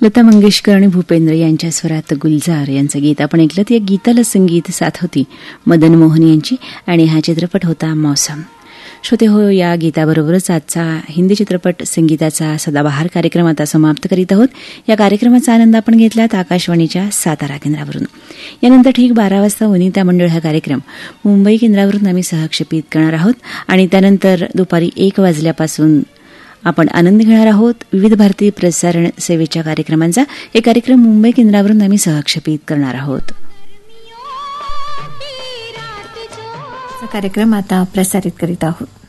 लता मंगेशकर आणि भूपेंद्र यांच्या स्वरात गुलजार यांचं गीत आपण ऐकलं. या गीताला संगीत साथ होती मदन मोहन यांची आणि हा चित्रपट होता मौसम. श्रोते हो, या गीताबरोबरच आजचा हिंदी चित्रपट संगीताचा सदाबहार कार्यक्रम आता समाप्त करीत आहोत. या कार्यक्रमाचा आनंद आपण घेतलात आकाशवाणीच्या सातारा केंद्रावरून. यानंतर ठीक 12 वाजता वनिता मंडळ हा कार्यक्रम मुंबई केंद्रावरून आम्ही सहक्षेपित करणार आहोत आणि त्यानंतर दुपारी 1 वाजल्यापासून आपण आनंद घेणार आहोत विविध भारतीय प्रसारण सेवेच्या कार्यक्रमांचा. हे कार्यक्रम मुंबई केंद्रावरून आम्ही सहक्षेपित करणार आहोत. कार्यक्रम आता प्रसारित करीत आहोत.